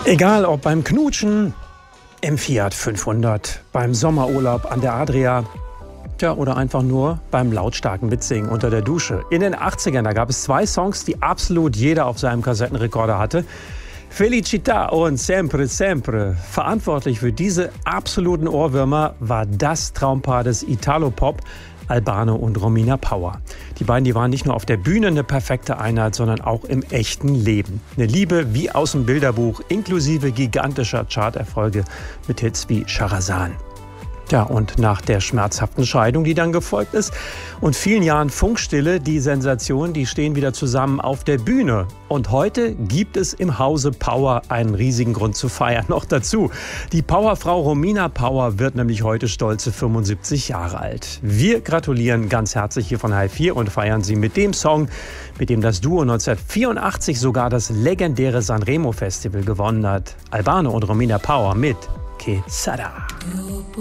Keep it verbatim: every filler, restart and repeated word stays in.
Egal ob beim Knutschen, im Fiat fünfhundert, beim Sommerurlaub an der Adria, tja, oder einfach nur beim lautstarken Mitsingen unter der Dusche. In den achtzigern, da gab es zwei Songs, die absolut jeder auf seinem Kassettenrekorder hatte. Felicità und Sempre Sempre. Verantwortlich für diese absoluten Ohrwürmer war das Traumpaar des Italo-Pop, Albano und Romina Power. Die beiden, die waren nicht nur auf der Bühne eine perfekte Einheit, sondern auch im echten Leben. Eine Liebe wie aus dem Bilderbuch, inklusive gigantischer Charterfolge mit Hits wie Charazan. Ja, und nach der schmerzhaften Scheidung, die dann gefolgt ist, und vielen Jahren Funkstille, die Sensation, die stehen wieder zusammen auf der Bühne. Und heute gibt es im Hause Power einen riesigen Grund zu feiern. Noch dazu, die Powerfrau Romina Power wird nämlich heute stolze fünfundsiebzig Jahre alt. Wir gratulieren ganz herzlich hier von H vier und feiern sie mit dem Song, mit dem das Duo neunzehnhundertvierundachtzig sogar das legendäre Sanremo Festival gewonnen hat. Albano und Romina Power mit Che Sarà.